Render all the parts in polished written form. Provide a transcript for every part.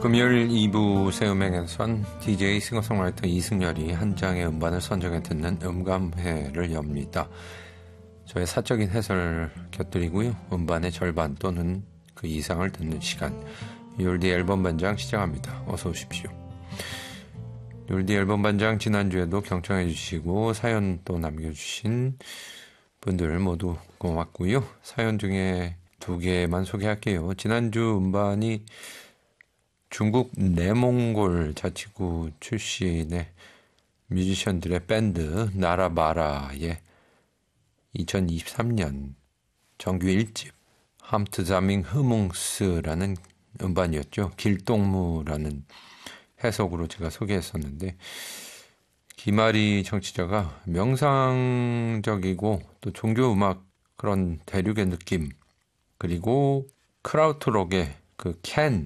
금요일 2부 새음악에선 DJ 싱어송라이터 이승열이 한 장의 음반을 선정해 듣는 음감회를 엽니다. 저의 사적인 해설을 곁들이고요. 음반의 절반 또는 그 이상을 듣는 시간. 율디 앨범 반장 시작합니다. 어서 오십시오. 율디 앨범 반장 지난주에도 경청해 주시고 사연 또 남겨주신 분들 모두 고맙고요. 사연 중에 2개만 소개할게요. 지난주 음반이 중국 내몽골 자치구 출신의 뮤지션들의 밴드 나라바라의 2023년 정규 1집 함트자밍 흐뭉스라는 음반이었죠. 길동무라는 해석으로 제가 소개했었는데 김아리 청취자가 명상적이고 또 종교음악 그런 대륙의 느낌 그리고 크라우트록의 그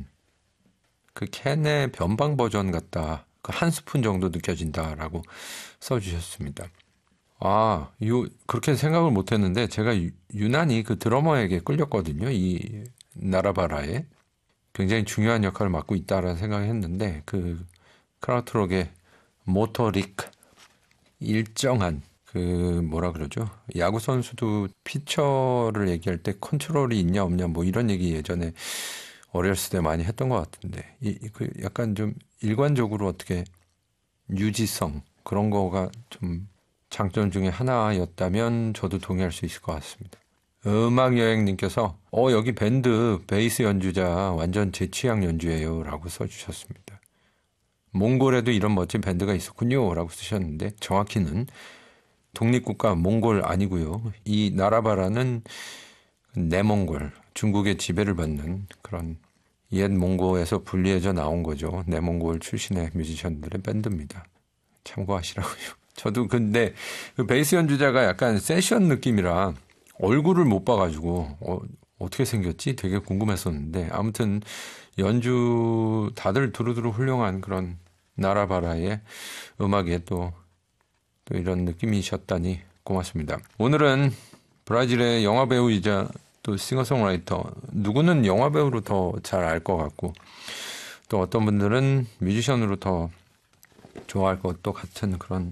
캔의 변방 버전 같다. 그 한 스푼 정도 느껴진다라고 써주셨습니다. 그렇게 생각을 못했는데 제가 유난히 그 드러머에게 끌렸거든요. 이 나라바라에 굉장히 중요한 역할을 맡고 있다라는 생각을 했는데 그 크라우트록의 모토릭 일정한 그 뭐라 그러죠? 야구 선수도 피처를 얘기할 때 컨트롤이 있냐 없냐 뭐 이런 얘기 예전에 어렸을 때 많이 했던 것 같은데 그 약간 좀 일관적으로 어떻게 유지성 그런 거가 좀 장점 중에 하나였다면 저도 동의할 수 있을 것 같습니다. 음악여행님께서 여기 밴드 베이스 연주자 완전 제 취향 연주예요 라고 써주셨습니다. 몽골에도 이런 멋진 밴드가 있었군요 라고 쓰셨는데 정확히는 독립국가 몽골 아니고요. 이 나라바라는 내몽골 중국의 지배를 받는 그런 옛 몽고에서 분리해져 나온 거죠. 내몽골 출신의 뮤지션들의 밴드입니다. 참고하시라고요. 저도 근데 그 베이스 연주자가 약간 세션 느낌이라 얼굴을 못 봐가지고 어떻게 생겼지 되게 궁금했었는데 아무튼 연주 다들 두루두루 훌륭한 그런 나라바라의 음악에 또 이런 느낌이셨다니 고맙습니다. 오늘은 브라질의 영화배우이자 또 싱어송라이터 누구는 영화배우로 더 잘 알 것 같고 또 어떤 분들은 뮤지션으로 더 좋아할 것도 같은 그런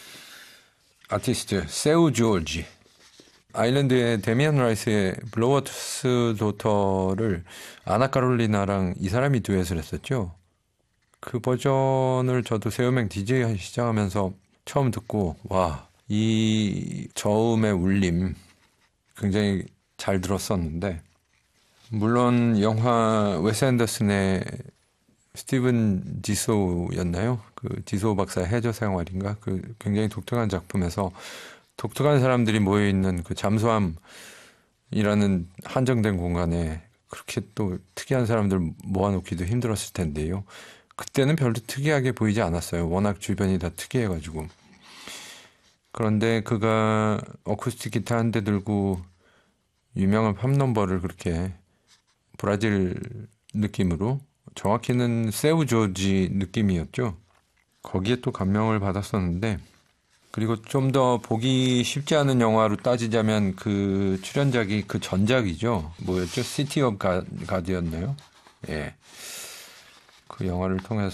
아티스트 세우 조지 아일랜드의 데미안 라이스의 블로워투스 도터를 아나카롤리나랑 이 사람이 듀엣을 했었죠. 그 버전을 저도 새음행 DJ 시작하면서 처음 듣고 이 저음의 울림 굉장히 잘 들었었는데 물론 영화 웨스 앤더슨의 스티븐 디소였나요? 그 디소 박사의 해저 생활인가? 그 굉장히 독특한 작품에서 독특한 사람들이 모여있는 그 잠수함이라는 한정된 공간에 그렇게 또 특이한 사람들 모아놓기도 힘들었을 텐데요. 그때는 별로 특이하게 보이지 않았어요. 워낙 주변이 다 특이해가지고. 그런데 그가 어쿠스틱 기타 한 대 들고 유명한 팝 넘버를 그렇게 브라질 느낌으로 정확히는 세우 조지 느낌이었죠. 거기에 또 감명을 받았었는데 그리고 좀 더 보기 쉽지 않은 영화로 따지자면 그 출연작이 그 전작이죠. 뭐였죠? 시티 오브 가드였나요? 예. 그 영화를 통해서